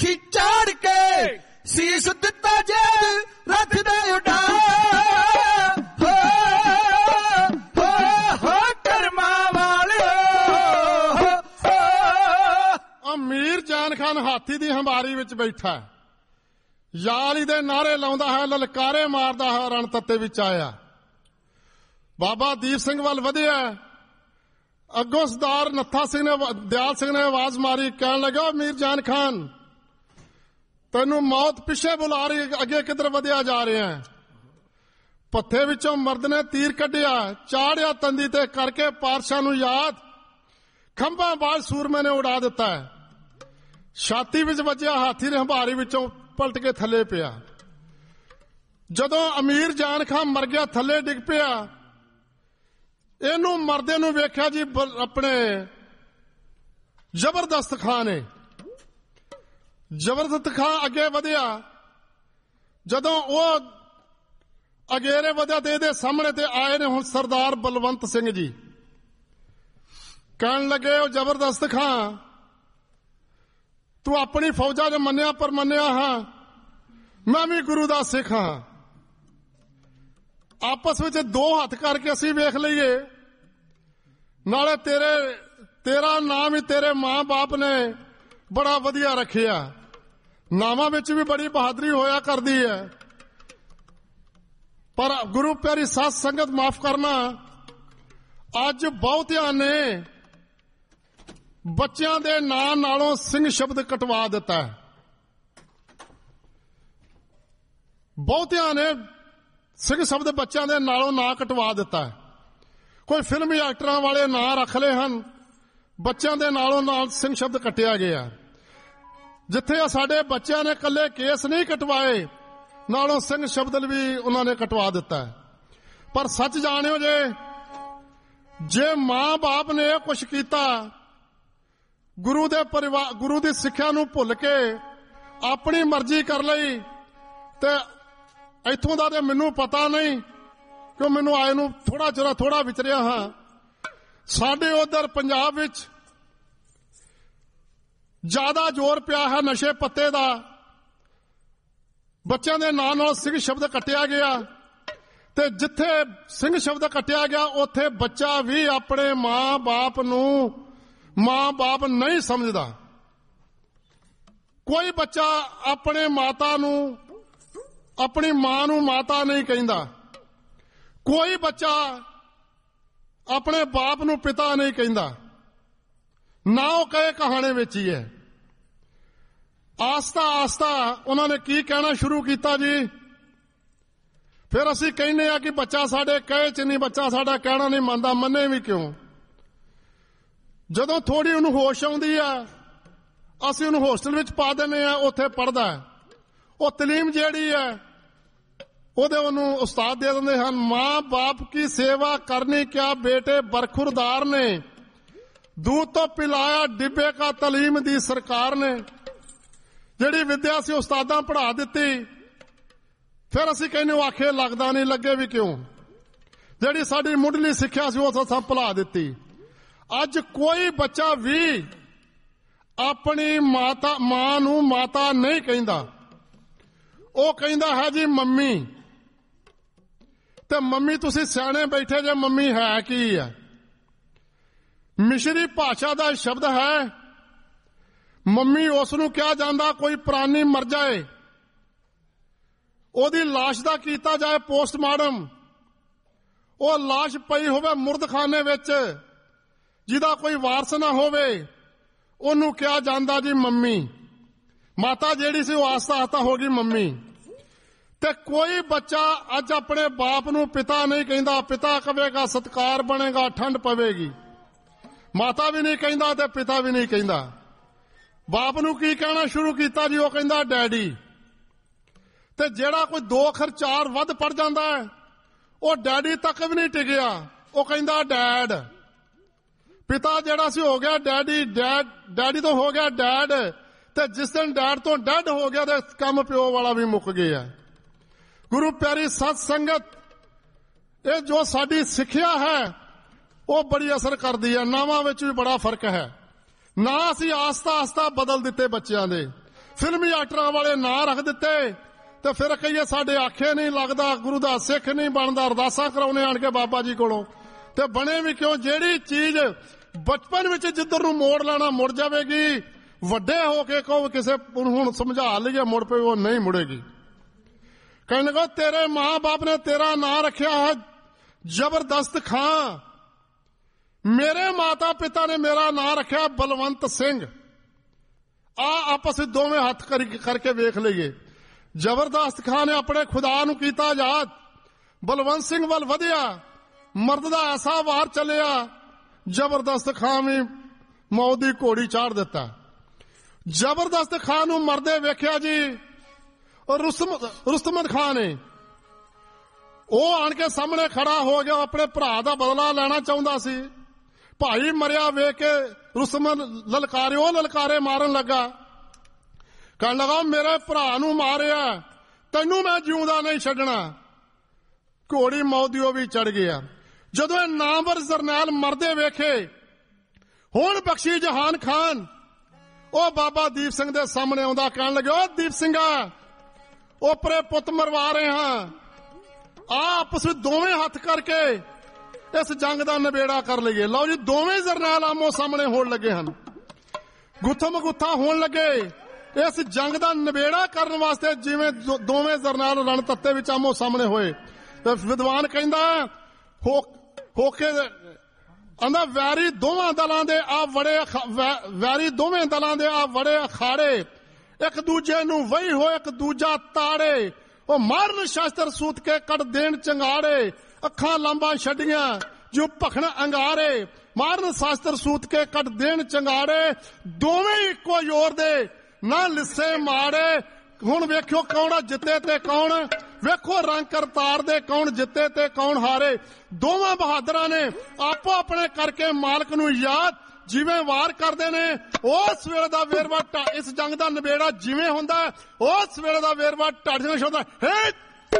ਮੁੱਠੀ ਚਾੜ ਕੇ ਸੀਸ ਦਿੱਤਾ ਜੇ ਰੱਥ ਦੇ ਉਡਾ ਅਮੀਰ ਜਾਨ ਖਾਨ ਹਾਥੀ ਦੀ ਹੰਬਾਰੀ ਵਿੱਚ ਬੈਠਾ, ਯਾਲੀ ਦੇ ਨਾਰੇ ਲਾਉਂਦਾ ਹੈ, ਲਲਕਾਰੇ ਮਾਰਦਾ ਹੈ, ਰਣ ਤੱਤੇ ਵਿੱਚ ਆਇਆ। ਬਾਬਾ ਦੀਪ ਸਿੰਘ ਵੱਲ ਵਧਿਆ, ਅੱਗੋਂ ਸਰਦਾਰ ਨੱਥਾ ਸਿੰਘ ਨੇ ਦਿਆਲ ਸਿੰਘ ਨੇ ਆਵਾਜ਼ ਮਾਰੀ, ਕਹਿਣ ਲੱਗਾ ਅਮੀਰ ਜਾਨ ਖਾਨ ਤੈਨੂੰ ਮੌਤ ਪਿੱਛੇ ਬੁਲਾ ਰਹੀ, ਅੱਗੇ ਕਿੱਧਰ ਵਧਿਆ ਜਾ ਰਿਹਾ ਹੈ। ਪੱਥੇ ਵਿੱਚੋਂ ਮਰਦ ਨੇ ਤੀਰ ਕੱਢਿਆ, ਚਾੜਿਆ ਤੰਦੀ ਤੇ ਕਰਕੇ ਪਾਤਸ਼ਾਹ ਨੂੰ ਯਾਦ, ਖੰਭਾਂ ਬਾਜ ਸੂਰਮੇ ਨੇ ਉਡਾ ਦਿੱਤਾ ਹੈ। ਛਾਤੀ ਵਿੱਚ ਵੱਜਿਆ, ਹਾਥੀ ਦੇ ਹੰਬਾਰੀ ਵਿੱਚੋਂ ਪਲਟ ਕੇ ਥੱਲੇ ਪਿਆ। ਜਦੋਂ ਅਮੀਰ ਜਾਨ ਖਾਨ ਮਰ ਗਿਆ, ਥੱਲੇ ਡਿੱਗ ਪਿਆ, ਇਹਨੂੰ ਮਰਦੇ ਨੂੰ ਵੇਖਿਆ ਜੀ ਆਪਣੇ ਜ਼ਬਰਦਸਤ ਖਾਨ ਨੇ। ਜ਼ਬਰਦਸਤ ਖਾਨ ਅੱਗੇ ਵਧਿਆ, ਜਦੋਂ ਉਹ ਅਗੇਰੇ ਵਧਿਆ ਤੇ ਇਹਦੇ ਸਾਹਮਣੇ ਤੇ ਆਏ ਨੇ ਹੁਣ ਸਰਦਾਰ ਬਲਵੰਤ ਸਿੰਘ ਜੀ। ਕਹਿਣ ਲੱਗੇ ਉਹ ਜ਼ਬਰਦਸਤ ਖਾਨ ਤੂੰ ਆਪਣੀ ਫੌਜਾਂ 'ਚ ਮੰਨਿਆ ਪਰ ਮੰਨਿਆ ਹਾਂ, ਮੈਂ ਵੀ ਗੁਰੂ ਦਾ ਸਿੱਖ ਹਾਂ। ਆਪਸ ਵਿੱਚ ਦੋ ਹੱਥ ਕਰਕੇ ਅਸੀਂ ਵੇਖ ਲਈਏ, ਨਾਲੇ ਤੇਰਾ ਨਾਮ ਹੀ ਤੇਰੇ ਮਾਂ-ਬਾਪ ਨੇ ਬੜਾ ਵਧੀਆ ਰੱਖਿਆ, ਨਾਵਾਂ ਵਿੱਚ ਵੀ ਬੜੀ ਬਹਾਦਰੀ ਹੋਇਆ ਕਰਦੀ ਹੈ। ਪਰ ਗੁਰੂ ਪਿਆਰੀ ਸਾਧ ਸੰਗਤ ਮਾਫ ਕਰਨਾ, ਅੱਜ ਬਹੁਤਿਆਂ ਨੇ ਬੱਚਿਆਂ ਦੇ ਨਾਂ ਨਾਲੋਂ ਸਿੰਘ ਸ਼ਬਦ ਕਟਵਾ ਦਿੱਤਾ ਹੈ। ਬਹੁਤਿਆਂ ਨੇ ਸਿੰਘ ਸ਼ਬਦ ਬੱਚਿਆਂ ਦੇ ਨਾਲੋਂ ਨਾਂ ਕਟਵਾ ਦਿੱਤਾ ਹੈ। ਕੋਈ ਫਿਲਮੀ ਐਕਟਰਾਂ ਵਾਲੇ ਨਾਂ ਰੱਖ ਲਏ ਹਨ, ਬੱਚਿਆਂ ਦੇ ਨਾਲੋਂ ਨਾਲ ਸਿੰਘ ਸ਼ਬਦ ਕੱਟਿਆ ਗਿਆ। ਜਿੱਥੇ ਸਾਡੇ ਬੱਚਿਆਂ ਨੇ ਇਕੱਲੇ ਕੇਸ ਨਹੀਂ ਕਟਵਾਏ, ਨਾਲੋਂ ਸਿੰਘ ਸ਼ਬਦ ਵੀ ਉਹਨਾਂ ਨੇ ਕਟਵਾ ਦਿੱਤਾ ਹੈ। ਪਰ ਸੱਚ ਜਾਣਿਓ ਜੇ ਮਾਂ-ਬਾਪ ਨੇ ਇਹ ਕੁਛ ਕੀਤਾ, ਗੁਰੂ ਦੇ ਪਰਿਵਾਰ ਗੁਰੂ ਦੀ ਸਿੱਖਿਆ ਨੂੰ ਭੁੱਲ ਕੇ ਆਪਣੀ ਮਰਜ਼ੀ ਕਰ ਲਈ, ਤੇ ਇੱਥੋਂ ਦਾ ਤੇ ਮੈਨੂੰ ਪਤਾ ਨਹੀਂ, ਕਿਉਂ ਮੈਨੂੰ ਆਏ ਨੂੰ ਥੋੜਾ ਵਿਚਰਿਆ ਹਾਂ। ਸਾਡੇ ਉਧਰ ਪੰਜਾਬ ਵਿੱਚ ਜ਼ਿਆਦਾ ਜ਼ੋਰ ਪਿਆ ਹੈ ਨਸ਼ੇ ਪੱਤੇ ਦਾ। ਬੱਚਿਆਂ ਦੇ ਨਾਂ ਨਾਲ ਸਿੰਘ ਸ਼ਬਦ ਕੱਟਿਆ ਗਿਆ, ਤੇ ਜਿੱਥੇ ਸਿੰਘ ਸ਼ਬਦ ਕੱਟਿਆ ਗਿਆ ਉੱਥੇ ਬੱਚਾ ਵੀ ਆਪਣੇ ਮਾਂ-ਬਾਪ ਨੂੰ ਮਾਂ-ਬਾਪ ਨਹੀਂ ਸਮਝਦਾ। ਕੋਈ ਬੱਚਾ ਆਪਣੇ ਮਾਤਾ ਨੂੰ, ਆਪਣੀ ਮਾਂ ਨੂੰ ਮਾਤਾ ਨਹੀਂ ਕਹਿੰਦਾ। ਕੋਈ ਬੱਚਾ ਆਪਣੇ ਬਾਪ ਨੂੰ ਪਿਤਾ ਨਹੀਂ ਕਹਿੰਦਾ, ਨਾ ਉਹ ਕਹੇ ਕਹਾਣੇ ਵਿੱਚ ਹੀ ਹੈ। ਆਸਤਾ ਉਹਨਾਂ ਨੇ ਕੀ ਕਹਿਣਾ ਸ਼ੁਰੂ ਕੀਤਾ ਜੀ। ਫਿਰ ਅਸੀਂ ਕਹਿੰਦੇ ਆ ਕਿ ਬੱਚਾ ਸਾਡੇ ਕਹੇ ਚ ਨਹੀਂ, ਬੱਚਾ ਸਾਡਾ ਕਹਿਣਾ ਨਹੀਂ ਮੰਨਦਾ। ਮੰਨੇ ਵੀ ਕਿਉਂ? ਜਦੋਂ ਥੋੜੀ ਉਹਨੂੰ ਹੋਸ਼ ਆਉਂਦੀ ਆ, ਅਸੀਂ ਉਹਨੂੰ ਹੋਸਟਲ ਵਿੱਚ ਪਾ ਦਿੰਦੇ ਆ, ਉੱਥੇ ਪੜ੍ਹਦਾ। ਉਹ ਤਲੀਮ ਜਿਹੜੀ ਹੈ ਉਹਨੂੰ ਉਸਤਾਦ ਦੇ ਦਿੰਦੇ ਹਨ। ਮਾਂ ਬਾਪ ਕੀ ਸੇਵਾ ਕਰਨੀ ਕਿਆ ਬੇਟੇ ਬਰਖੁਰਦਾਰ ਨੇ, दूध तो पिलाया डिब्बे का तलीम दी सरकार ने। जिहड़ी विद्या सी उस्तादां पढ़ा दित्ती, फिर असीं कहने आखे लगदा नहीं, लगे भी क्यों? जिहड़ी साडी मुढ़ली सिक्ख्या सी उस असां भुला दित्ती। अज कोई बच्चा भी अपनी मां नूं माता नहीं कहंदा, ਉਹ ਕਹਿੰਦਾ है जी मम्मी। ते मम्मी तुसीं सियाणे बैठे जे, मम्मी है की है? मिश्री भाषा का शब्द है। मम्मी उसनूं क्या जांदा कोई प्राणी मर जाए, ओदी लाश दा कीता जाए पोस्टमार्टम, वो लाश पई होवे मुर्दखाने विच, जिहदा कोई वारस ना होवे, ओनूं क्या जांदा जी मम्मी। माता जिहड़ी सी आस्ता आस्ता हो गई मम्मी। ते कोई बच्चा अज अपने बाप नूं पिता नहीं कहंदा। पिता कहेगा सत्कार बनेगा, ठंड पवेगी। माता भी नहीं कहंदा ते पिता भी नहीं कहंदा। बाप नूं की कहना शुरू कीता जी, वो कहंदा डैडी। ते जेड़ा कोई 2 अखर 4 वध पढ़ जांदा है, वो डैडी तक भी नहीं टिकिया, वो कहंदा डैड। पिता जेड़ा सी हो गया डैडी, डैडी तो हो गया डैड। ते जिस दिन डैड तो डैड हो गया तो कम प्यो वाला भी मुक गया। गुरु प्यारी सत संगत, ये जो साडी सिक्ख्या है वो बड़ी असर करती है। नावां विच भी बड़ा फर्क है। ना असीं आस्ता आस्ता बदल दिते बच्चों दे, ਫਿਲਮੀ ਐਕਟਰਾਂ ਵਾਲੇ ਨਾਂ ਰੱਖ ਦਿੱਤੇ ਤੇ ਫਿਰ ਕਹੀਏ ਸਾਡੇ ਆਖੇ ਨਹੀਂ ਲੱਗਦਾ, ਗੁਰੂ ਦਾ ਸਿੱਖ ਨਹੀਂ ਬਣਦਾ, ਅਰਦਾਸਾਂ ਕਰਾਉਣੇ ਆਣ ਕੇ ਬਾਬਾ ਜੀ ਕੋਲੋਂ। ਤੇ ਬਣੇ ਵੀ ਕਿਉਂ? ਜਿਹੜੀ ਚੀਜ਼ ਬਚਪਨ ਵਿੱਚ ਜਿੱਧਰ ਨੂੰ ਮੋੜ ਲੈਣਾ ਮੁੜ ਜਾਵੇਗੀ, ਵੱਡੇ ਹੋ ਕੇ ਕਹੋ ਕਿਸੇ ਹੁਣ ਸਮਝਾ ਲਈਏ ਮੁੜ ਪਏ, ਉਹ ਨਹੀਂ ਮੁੜੇਗੀ। ਕਹਿਣ ਲੱਗਾ ਤੇਰੇ ਮਾਂ ਬਾਪ ਨੇ ਤੇਰਾ ਨਾਂ ਰੱਖਿਆ ਹੈ ਜ਼ਬਰਦਸਤ ਖਾਂ, ਮੇਰੇ ਮਾਤਾ ਪਿਤਾ ਨੇ ਮੇਰਾ ਨਾਂ ਰੱਖਿਆ ਬਲਵੰਤ ਸਿੰਘ। ਆਪਸ ਵਿੱਚ ਦੋਵੇਂ ਹੱਥ ਕਰਕੇ ਵੇਖ ਲਈਏ। ਜ਼ਬਰਦਸਤ ਖਾਂ ਨੇ ਆਪਣੇ ਖੁਦਾ ਨੂੰ ਕੀਤਾ ਆਜ਼ਾਦ, ਬਲਵੰਤ ਸਿੰਘ ਵੱਲ ਵਧਿਆ, ਮਰਦ ਦਾ ਐਸਾ ਵਾਰ ਚੱਲਿਆ, ਜ਼ਬਰਦਸਤ ਖਾਂ ਵੀ ਮੌਤ ਦੀ ਘੋੜੀ ਚਾੜ ਦਿੱਤਾ। ਜ਼ਬਰਦਸਤ ਖਾਂ ਨੂੰ ਮਰਦੇ ਵੇਖਿਆ ਜੀ ਰੁਸਤਮ ਖਾਂ ਨੇ, ਉਹ ਆਣ ਕੇ ਸਾਹਮਣੇ ਖੜਾ ਹੋ ਗਿਆ, ਆਪਣੇ ਭਰਾ ਦਾ ਬਦਲਾ ਲੈਣਾ ਚਾਹੁੰਦਾ ਸੀ। ਭਾਈ ਮਰਿਆ ਵੇਖ ਕੇ ਰੁਸਤਮ ਲਲਕਾਰੇ, ਉਹ ਲਲਕਾਰੇ ਮਾਰਨ ਲੱਗਾ, ਕਹਿਣ ਲੱਗਾ ਮੇਰੇ ਭਰਾ ਨੂੰ ਮਾਰਿਆ, ਤੈਨੂੰ ਮੈਂ ਜਿਉਂਦਾ ਨਹੀਂ ਛੱਡਣਾ। ਘੋੜੀ ਮੌਤ ਦੀ ਉਹ ਵੀ ਚੜ ਗਿਆ। ਜਦੋਂ ਇਹ ਨਾਮਵਰ ਜਰਨੈਲ ਮਰਦੇ ਵੇਖੇ, ਹੁਣ ਬਖਸ਼ੀ ਜਹਾਨ ਖਾਨ ਉਹ ਬਾਬਾ ਦੀਪ ਸਿੰਘ ਦੇ ਸਾਹਮਣੇ ਆਉਂਦਾ, ਕਹਿਣ ਲੱਗਾ ਉਹ ਦੀਪ ਸਿੰਘਾ, ਓਪਰੇ ਪੁੱਤ ਮਰਵਾ ਰਹੇ ਹਾਂ, ਆਪਸ ਵਿੱਚ ਦੋਵੇਂ ਹੱਥ ਕਰਕੇ ਇਸ ਜੰਗ ਦਾ ਨਿਬੇੜਾ ਕਰ ਲਈਏ। ਲਓ ਜੀ, ਦੋਵੇਂ ਜਰਨੈਲ ਆਮੋ ਸਾਹਮਣੇ ਹੋਣ ਲੱਗੇ ਹਨ, ਗੁੱਥਮ ਗੁੱਥਾ ਹੋਣ ਲੱਗੇ ਇਸ ਜੰਗ ਦਾ ਨਿਬੇੜਾ ਕਰਨ ਵਾਸਤੇ। ਜਿਵੇਂ ਦੋਵੇਂ ਜਰਨੈਲ ਰਣ ਤੱਤੇ ਵਿੱਚ ਆਮੋ ਸਾਹਮਣੇ ਹੋਏ ਤੇ ਵਿਦਵਾਨ ਕਹਿੰਦਾ ਹੋ ਕੇ ਆਂਦਾ ਵੈਰੀ ਦੋਵਾਂ ਦਲਾਂ ਦੇ ਆ ਵੜੇ, ਵੈਰੀ ਦੋਵੇਂ ਦਲਾਂ ਦੇ ਆ ਵੜੇ ਅਖਾੜੇ, ਇੱਕ ਦੂਜੇ ਨੂੰ ਵਹੀ ਹੋਏ ਇੱਕ ਦੂਜਾ ਤਾੜੇ, ਉਹ ਮਾਰਨ ਸ਼ਸਤਰ ਸੂਤ ਕੇ ਕੱਢ ਦੇਣ ਚੰਗਾੜੇ, ਅੱਖਾਂ ਲੰਬਾਂ ਛੱਡੀਆਂ ਜੋ ਭਖਣ ਅੰਗਾਰੇ, ਮਾਰਨ ਸ਼ਸਤਰ ਸੂਤ ਕੇ ਕੱਢ ਦੇਣ ਚੰਗਾੜੇ, ਦੋਵੇਂ ਇੱਕੋ ਜ਼ੋਰ ਦੇ ਨਾ ਲਿੱਸੇ ਮਾੜੇ। ਹੁਣ ਵੇਖਿਓ ਕੌਣ ਜਿੱਤੇ ਤੇ ਕੌਣ, ਵੇਖੋ ਰੰਗ ਕਰਤਾਰ ਦੇ ਕੌਣ ਜਿੱਤੇ ਤੇ ਕੌਣ ਹਾਰੇ। ਦੋਵਾਂ ਬਹਾਦਰਾਂ ਨੇ ਆਪੋ ਆਪਣੇ ਕਰਕੇ ਮਾਲਕ ਨੂੰ ਯਾਦ ਜਿਵੇਂ ਵਾਰ ਕਰਦੇ ਨੇ, ਉਸ ਵੇਲੇ ਦਾ ਵੇਰਵਾ, ਇਸ ਜੰਗ ਦਾ ਨਿਬੇੜਾ ਜਿਵੇਂ ਹੁੰਦਾ ਉਸ ਵੇਲੇ ਦਾ ਵੇਰਵਾ ਢਾਡੀਆਂ ਛੋਦਾ ਹੈ